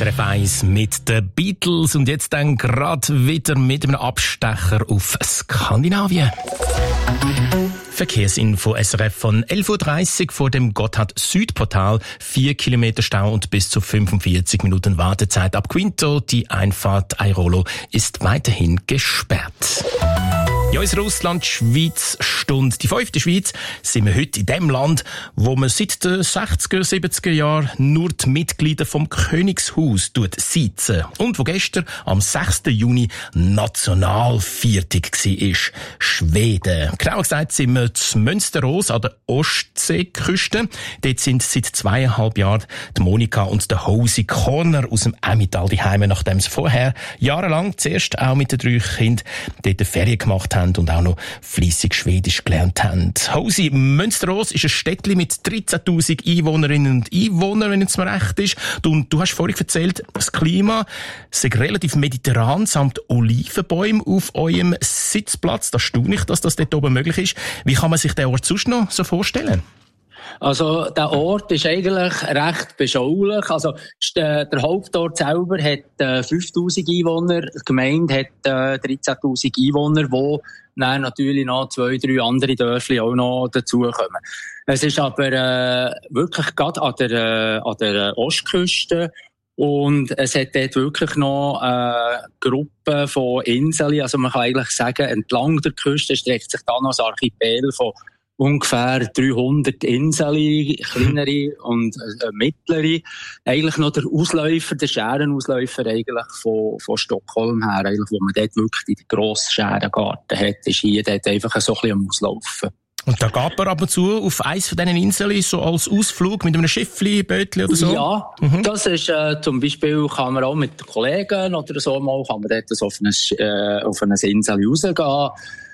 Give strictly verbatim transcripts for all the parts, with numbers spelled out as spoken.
S R F eins mit den Beatles und jetzt dann gerade wieder mit einem Abstecher auf Skandinavien. Verkehrsinfo S R F von elf Uhr dreißig vor dem Gotthard-Südportal. Vier Kilometer Stau und bis zu fünfundvierzig Minuten Wartezeit ab Quinto. Die Einfahrt Airolo ist weiterhin gesperrt. Ja, unsere Russland-Schweiz-Stunde. Die fünfte Schweiz sind wir heute in dem Land, wo man seit den sechziger, siebziger Jahren nur die Mitglieder vom Königshaus sitzen. Und wo gestern am sechsten Juni nationalviertig war. Schweden. Genauer gesagt sind wir zu Münsterås an der Ostseeküste. Dort sind seit zweieinhalb Jahren die Monika und der Hosey Corner aus dem Emmental daheim, nachdem sie vorher jahrelang zuerst auch mit den drei Kindern dort Ferien gemacht haben und auch noch fleissig Schwedisch gelernt haben. Hosey, Münsterås ist ein Städtchen mit dreizehntausend Einwohnerinnen und Einwohnern, wenn es mir recht ist. Du, du hast vorhin erzählt, das Klima sei relativ mediterran, samt Olivenbäume auf eurem Sitzplatz. Das staune ich, dass das dort oben möglich ist. Wie kann man sich den Ort sonst noch so vorstellen? Also, der Ort ist eigentlich recht beschaulich. Also, der, der Hauptort selber hat äh, fünftausend Einwohner, die Gemeinde hat äh, dreizehntausend Einwohner, wo dann natürlich noch zwei, drei andere Dörfli auch noch dazukommen. Es ist aber äh, wirklich gerade an der, äh, an der Ostküste. Und es hat dort wirklich noch eine Gruppe von Inseln. Also man kann eigentlich sagen, entlang der Küste streckt sich da noch ein Archipel von ungefähr dreihundert Inseln, kleinere und äh, mittlere. Eigentlich noch der Ausläufer, der Schärenausläufer eigentlich von, von Stockholm her, eigentlich, wo man dort wirklich den grossen Schärengarten hat, ist hier dort einfach so ein bisschen am Auslaufen. Und da geht man ab und zu auf eins von diesen Inseln, so als Ausflug mit einem Schiffli, Bötli oder so? Ja, mhm. Das ist äh, zum Beispiel, kann man auch mit Kollegen oder so mal, kann man dort so auf eine, äh, auf eine Insel rausgehen.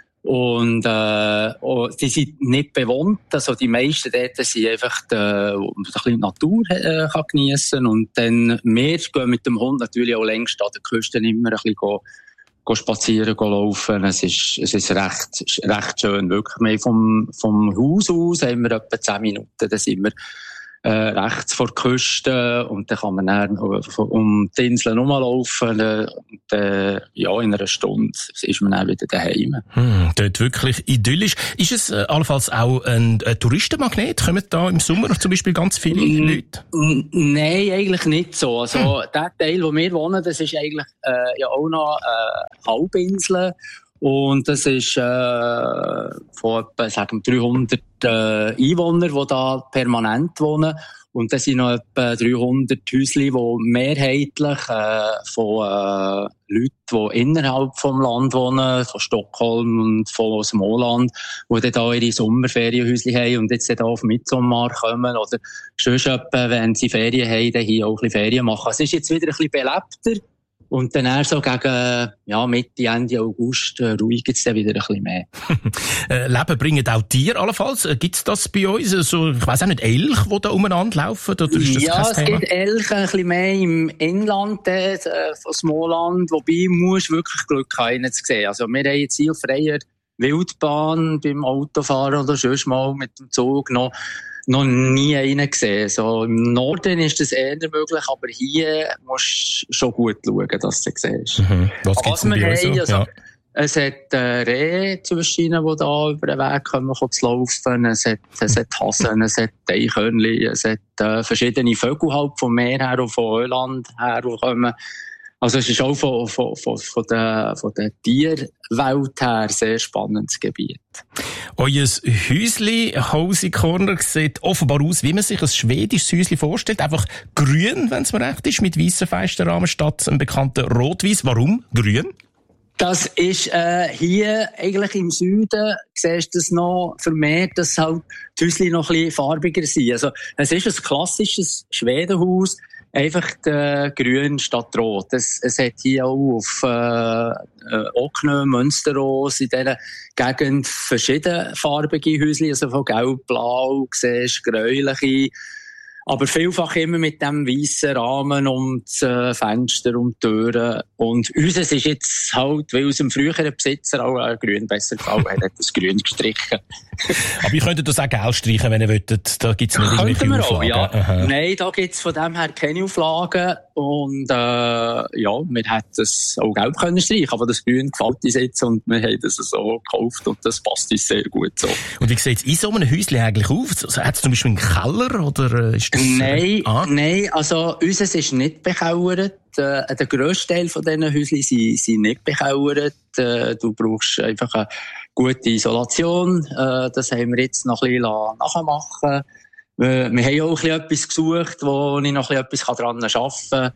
Und äh, oh, die sind nicht bewohnt, also die meisten dort sind einfach, die, wo man ein bisschen die Natur äh, kann geniessen. Und dann wir gehen mit dem Hund natürlich auch längst an der Küste immer ein bisschen go, go spazieren, go laufen. Es ist, es ist recht, recht schön, wirklich. Wir vom, vom Haus aus haben wir etwa zehn Minuten, da sind wir äh, rechts vor der Küste und dann kann man dann um die Insel rumlaufen und äh, ja, in einer Stunde ist man dann wieder daheim. Hm, dort wirklich idyllisch. Ist es äh, allenfalls auch ein, ein Touristenmagnet? Kommen da im Sommer zum Beispiel ganz viele N- Leute? N- Nein, eigentlich nicht so. Also hm. der Teil, wo wir wohnen, das ist eigentlich äh, ja auch noch äh, Halbinsel. Und das ist äh, von etwa, sagen wir, dreihundert äh, Einwohnern, die da permanent wohnen. Und das sind noch etwa dreihundert Häuschen, die mehrheitlich äh, von äh, Leuten, die innerhalb vom Land wohnen, von Stockholm und von Småland, die dann da ihre Sommerferienhäuschen haben und jetzt dann auf Midsommar kommen oder sonst etwa, wenn sie Ferien haben, dann hier auch ein bisschen Ferien machen. Es ist jetzt wieder ein bisschen belebter. Und dann erst so gegen, ja, Mitte, Ende August, äh, ruhig geht's dann wieder ein bisschen mehr. äh, Leben bringen auch Tiere allenfalls. Äh, gibt's das bei uns? Also, ich weiss auch nicht, Elch, die da umeinander laufen? Oder ist das ja, kein es Thema? gibt Elche ein bisschen mehr im Inland, äh, von Småland. Wobei, musst wirklich Glück haben, einen zu sehen. Also, wir haben jetzt hier auf freier Wildbahn beim Autofahren oder sonst mal mit dem Zug noch noch nie einen gesehen. So, im Norden ist das eher möglich, aber hier musst du schon gut schauen, dass du sie siehst. Mhm. Was gibt's denn bei uns so? Also, ja. Es hat äh, Rehe zwischen ihnen, die da über den Weg kommen, zu laufen. Es hat, es hat Hasen, es hat Eichhörnchen, es hat äh, verschiedene Vögel halt vom Meer her und von Öland her kommen. Also es ist auch von, von, von, von, der, von der Tierwelt her ein sehr spannendes Gebiet. Euer Häusli, Hosey Corner, sieht offenbar aus, wie man sich ein schwedisches Häusli vorstellt. Einfach grün, wenn es mir recht ist, mit weissen Fensterrahmen statt einem bekannten Rot-Weiss. Warum grün? Das ist äh, hier eigentlich im Süden, siehst du das noch vermehrt, dass halt die Häusli noch ein bisschen farbiger sind. Also es ist ein klassisches Schwedenhaus, einfach äh, grün statt rot. Es, es hat hier auch auf äh, Okne, Münsterås in dieser Gegend verschiedene farbige Häuschen, also von gelb, blau, siehst gräuliche. Aber vielfach immer mit dem weißen Rahmen um die äh, Fenster und die Türen. Und unseres ist jetzt halt, weil es dem früheren Besitzer auch ein Grün besser gefallen hat, hat das Grün gestrichen. Aber ihr könntet das auch gelb streichen, wenn ihr wolltet. Da gibt es nicht irgendwelche wir Auflagen. Auch, ja. Aha. Nein, da gibt es von dem her keine Auflagen. Und äh, ja, wir hätten das auch gelb können streichen, aber das Grün gefällt uns jetzt und wir haben das so gekauft und das passt uns sehr gut so. Und wie sieht es in so einem Häuschen eigentlich aus? Also, hat es zum Beispiel einen Keller oder ist das... Nein, ah? nein, also unseres ist nicht bekellert. Äh, der grösste Teil von diesen Häuschen sind, sind nicht bekellert. Äh, du brauchst einfach eine gute Isolation. Äh, das haben wir jetzt noch ein bisschen nachmachen. Wir, wir haben auch ein bisschen etwas gesucht, wo ich noch ein bisschen etwas daran arbeiten kann.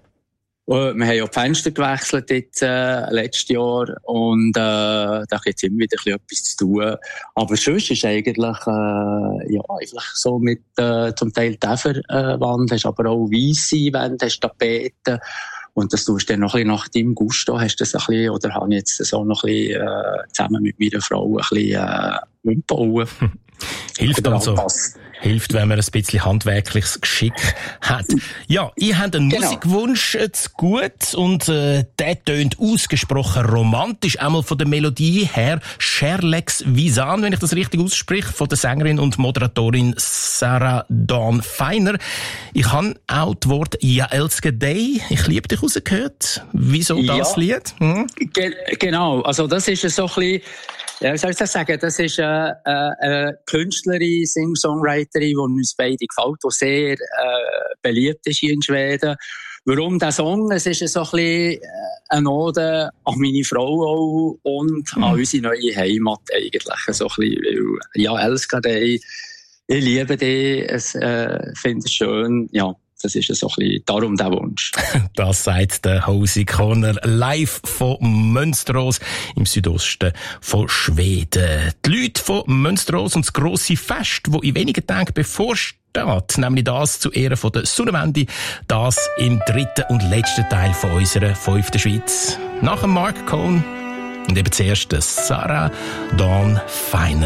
Wir haben auch die Fenster gewechselt jetzt, äh, letztes Jahr und äh, da gibt es immer wieder ein bisschen etwas zu tun. Aber sonst ist eigentlich äh, ja, einfach so mit äh, zum Teil Täferwand, äh, hast aber auch weisse Wände, hast Tapeten und das tust du dann noch ein bisschen nach deinem Gusto, hast das ein bisschen, oder habe ich jetzt so noch ein bisschen äh, zusammen mit meiner Frau ein bisschen äh, umbauen. Hilft also. Hilft, wenn man ein bisschen handwerkliches Geschick hat. Ja, ihr habt einen genau. Musikwunsch zu gut und äh, der tönt ausgesprochen romantisch, einmal von der Melodie her. Sherlex Visan, wenn ich das richtig ausspreche, von der Sängerin und Moderatorin Sarah Dawn Feiner. Ich habe auch das Wort «Ja, elske Day», «Ich liebe dich» rausgehört. Wieso das ja, Lied? Hm? Ge- genau, also das ist so ein bisschen... Ja, wie soll ich das sagen? Das ist eine, eine, eine Künstlerin, Sing-Songwriterin, die uns beide gefällt, die sehr äh, beliebt ist hier in Schweden. Warum der Song? Es ist so ein bisschen eine Ode an meine Frau auch und mhm. an unsere neue Heimat eigentlich. So ein bisschen, weil, ja, elske dich, ich liebe dich, es äh, finde es schön, ja. Das ist so ein bisschen darum der Wunsch. Das sagt der Hosey Corner live von Mönsterås im Südosten von Schweden. Die Leute von Mönsterås und das grosse Fest, das in wenigen Tagen bevorsteht, nämlich das zu Ehren von der Sonnenwende, das im dritten und letzten Teil von unserer fünften Schweiz. Nach dem Mark Cohn und eben zuerst Sarah Dawn Feiner.